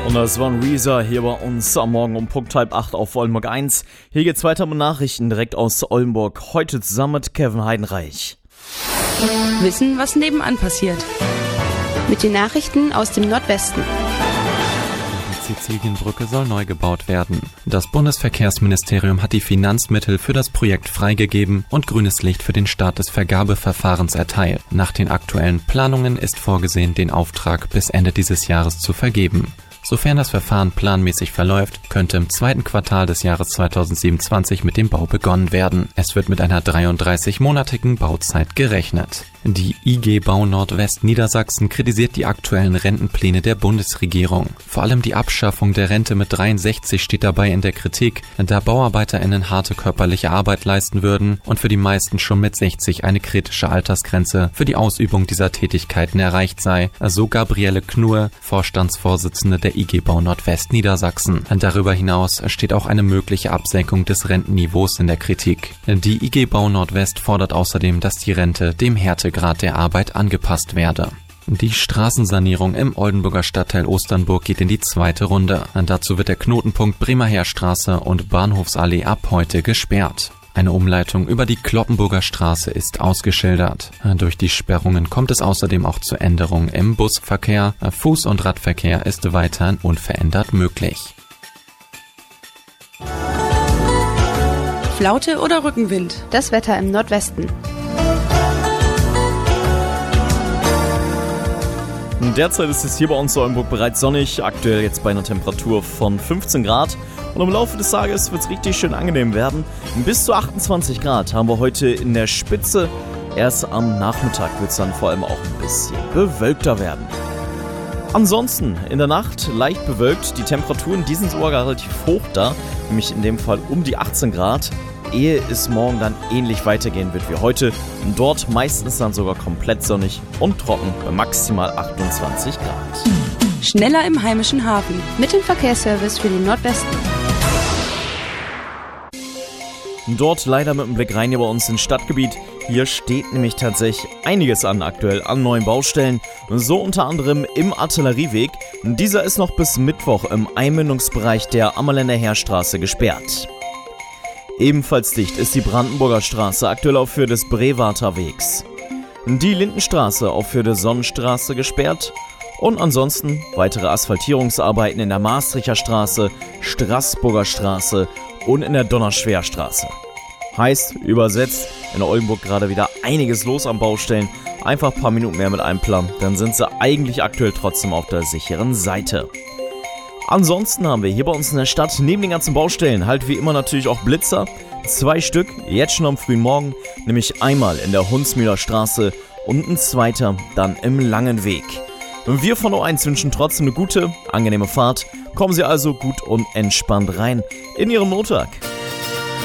Und das war ein Reezer hier bei uns am Morgen um Punkt 7:30 auf Oldenburg 1. Hier geht's weiter mit Nachrichten direkt aus Oldenburg. Heute zusammen mit Kevin Heidenreich. Wissen, was nebenan passiert. Mit den Nachrichten aus dem Nordwesten. Die Sizilienbrücke soll neu gebaut werden. Das Bundesverkehrsministerium hat die Finanzmittel für das Projekt freigegeben und grünes Licht für den Start des Vergabeverfahrens erteilt. Nach den aktuellen Planungen ist vorgesehen, den Auftrag bis Ende dieses Jahres zu vergeben. Sofern das Verfahren planmäßig verläuft, könnte im zweiten Quartal des Jahres 2027 mit dem Bau begonnen werden. Es wird mit einer 33-monatigen Bauzeit gerechnet. Die IG Bau Nordwest Niedersachsen kritisiert die aktuellen Rentenpläne der Bundesregierung. Vor allem die Abschaffung der Rente mit 63 steht dabei in der Kritik, da BauarbeiterInnen harte körperliche Arbeit leisten würden und für die meisten schon mit 60 eine kritische Altersgrenze für die Ausübung dieser Tätigkeiten erreicht sei, so Gabriele Knur, Vorstandsvorsitzende der IG Bau Nordwest Niedersachsen. Darüber hinaus steht auch eine mögliche Absenkung des Rentenniveaus in der Kritik. Die IG Bau Nordwest fordert außerdem, dass die Rente dem Härtegrad der Arbeit angepasst werde. Die Straßensanierung im Oldenburger Stadtteil Osternburg geht in die zweite Runde. Dazu wird der Knotenpunkt Bremer Heerstraße und Bahnhofsallee ab heute gesperrt. Eine Umleitung über die Kloppenburger Straße ist ausgeschildert. Durch die Sperrungen kommt es außerdem auch zu Änderungen im Busverkehr. Fuß- und Radverkehr ist weiterhin unverändert möglich. Flaute oder Rückenwind? Das Wetter im Nordwesten. Derzeit ist es hier bei uns in Oldenburg bereits sonnig, aktuell jetzt bei einer Temperatur von 15 Grad. Und im Laufe des Tages wird es richtig schön angenehm werden. Bis zu 28 Grad haben wir heute in der Spitze. Erst am Nachmittag wird es dann vor allem auch ein bisschen bewölkter werden. Ansonsten in der Nacht leicht bewölkt. Die Temperaturen, die sind sogar relativ hoch da, nämlich in dem Fall um die 18 Grad. Ehe es morgen dann ähnlich weitergehen wird wie heute. Und dort meistens dann sogar komplett sonnig und trocken bei maximal 28 Grad. Schneller im heimischen Hafen. Mit dem Verkehrsservice für den Nordwesten. Dort leider mit dem Blick rein hier bei uns ins Stadtgebiet. Hier steht nämlich tatsächlich einiges an aktuell an neuen Baustellen. So unter anderem im Artillerieweg. Dieser ist noch bis Mittwoch im Einmündungsbereich der Ammerländer Heerstraße gesperrt. Ebenfalls dicht ist die Brandenburger Straße, aktuell auf Höhe des Brewarter Wegs. Die Lindenstraße auf Höhe der Sonnenstraße gesperrt. Und ansonsten weitere Asphaltierungsarbeiten in der Maastrichter Straße, Straßburger Straße und in der Donnerschwerstraße. Heißt, übersetzt, in Oldenburg gerade wieder einiges los am Baustellen. Einfach ein paar Minuten mehr mit einplanen, dann sind sie eigentlich aktuell trotzdem auf der sicheren Seite. Ansonsten haben wir hier bei uns in der Stadt neben den ganzen Baustellen halt wie immer natürlich auch Blitzer. 2 Stück, jetzt schon am frühen Morgen, nämlich einmal in der Hunsmühler Straße und ein zweiter dann im Langen Weg. Und wir von O1 wünschen trotzdem eine gute, angenehme Fahrt. Kommen Sie also gut und entspannt rein in Ihren Montag.